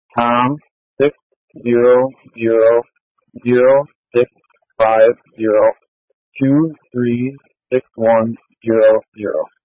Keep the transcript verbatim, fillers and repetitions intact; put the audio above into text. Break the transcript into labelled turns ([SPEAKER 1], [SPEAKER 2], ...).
[SPEAKER 1] Tom six zero zero zero six five zero two three six one zero zero.